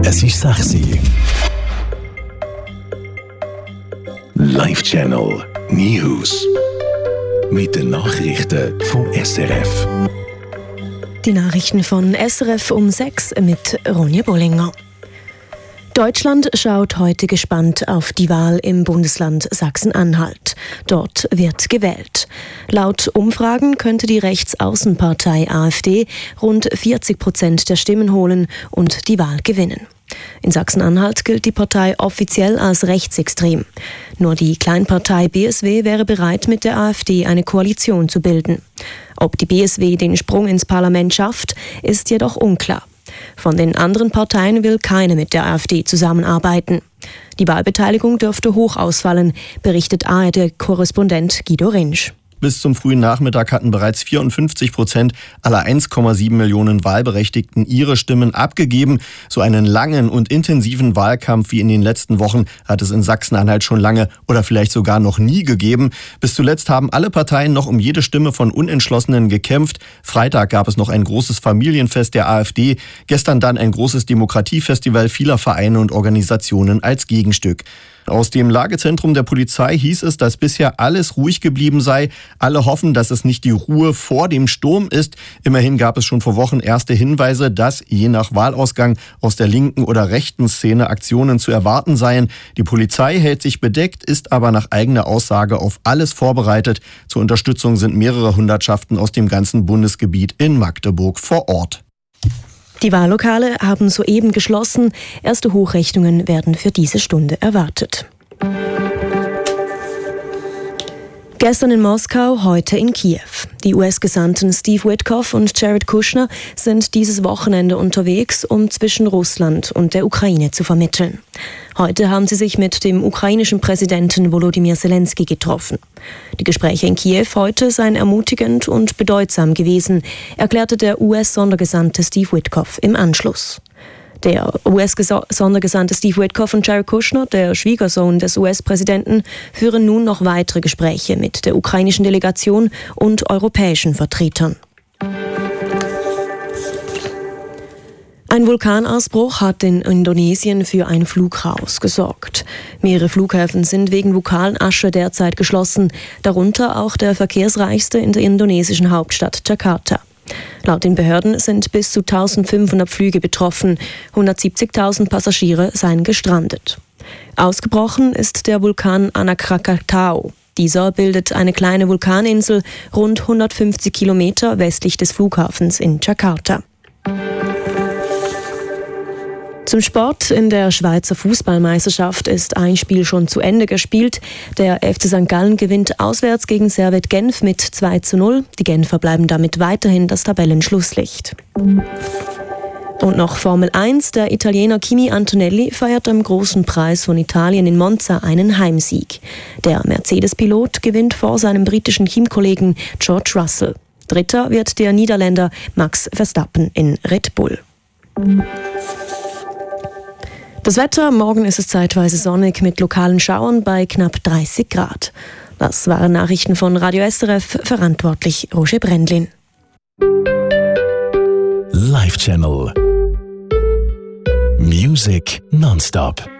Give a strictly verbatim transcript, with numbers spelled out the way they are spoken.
Es ist sechs Uhr. Live Channel News. Mit den Nachrichten vom S R F. Die Nachrichten von S R F um sechs mit Ronja Bollinger. Deutschland schaut heute gespannt auf die Wahl im Bundesland Sachsen-Anhalt. Dort wird gewählt. Laut Umfragen könnte die Rechtsaußenpartei AfD rund vierzig Prozent der Stimmen holen und die Wahl gewinnen. In Sachsen-Anhalt gilt die Partei offiziell als rechtsextrem. Nur die Kleinpartei B S W wäre bereit, mit der AfD eine Koalition zu bilden. Ob die B S W den Sprung ins Parlament schafft, ist jedoch unklar. Von den anderen Parteien will keine mit der AfD zusammenarbeiten. Die Wahlbeteiligung dürfte hoch ausfallen, berichtet A R D-Korrespondent Guido Rinsch. Bis zum frühen Nachmittag hatten bereits vierundfünfzig Prozent aller eins Komma sieben Millionen Wahlberechtigten ihre Stimmen abgegeben. So einen langen und intensiven Wahlkampf wie in den letzten Wochen hat es in Sachsen-Anhalt schon lange oder vielleicht sogar noch nie gegeben. Bis zuletzt haben alle Parteien noch um jede Stimme von Unentschlossenen gekämpft. Freitag gab es noch ein großes Familienfest der AfD, gestern dann ein großes Demokratiefestival vieler Vereine und Organisationen als Gegenstück. Aus dem Lagezentrum der Polizei hieß es, dass bisher alles ruhig geblieben sei. Alle hoffen, dass es nicht die Ruhe vor dem Sturm ist. Immerhin gab es schon vor Wochen erste Hinweise, dass je nach Wahlausgang aus der linken oder rechten Szene Aktionen zu erwarten seien. Die Polizei hält sich bedeckt, ist aber nach eigener Aussage auf alles vorbereitet. Zur Unterstützung sind mehrere Hundertschaften aus dem ganzen Bundesgebiet in Magdeburg vor Ort. Die Wahllokale haben soeben geschlossen. Erste Hochrechnungen werden für diese Stunde erwartet. Gestern in Moskau, heute in Kiew. Die U S-Gesandten Steve Witkoff und Jared Kushner sind dieses Wochenende unterwegs, um zwischen Russland und der Ukraine zu vermitteln. Heute haben sie sich mit dem ukrainischen Präsidenten Volodymyr Zelensky getroffen. Die Gespräche in Kiew heute seien ermutigend und bedeutsam gewesen, erklärte der U S-Sondergesandte Steve Witkoff im Anschluss. Der U S-Sondergesandte Steve Witkoff und Jared Kushner, der Schwiegersohn des U S-Präsidenten, führen nun noch weitere Gespräche mit der ukrainischen Delegation und europäischen Vertretern. Ein Vulkanausbruch hat in Indonesien für ein Flugchaos gesorgt. Mehrere Flughäfen sind wegen Vulkanasche derzeit geschlossen, darunter auch der verkehrsreichste in der indonesischen Hauptstadt Jakarta. Laut den Behörden sind bis zu eintausendfünfhundert Flüge betroffen, hundertsiebzigtausend Passagiere seien gestrandet. Ausgebrochen ist der Vulkan Anak Krakatau. Dieser bildet eine kleine Vulkaninsel rund hundertfünfzig Kilometer westlich des Flughafens in Jakarta. Zum Sport: In der Schweizer Fußballmeisterschaft ist ein Spiel schon zu Ende gespielt. Der F C Sankt Gallen gewinnt auswärts gegen Servette Genf mit zwei zu null. Die Genfer bleiben damit weiterhin das Tabellenschlusslicht. Und noch Formel eins. Der Italiener Kimi Antonelli feiert am Großen Preis von Italien in Monza einen Heimsieg. Der Mercedes-Pilot gewinnt vor seinem britischen Teamkollegen George Russell. Dritter wird der Niederländer Max Verstappen in Red Bull. Das Wetter: Morgen ist es zeitweise sonnig mit lokalen Schauern bei knapp dreißig Grad. Das waren Nachrichten von Radio S R F, verantwortlich Roger Brendlin. Live Channel Music nonstop.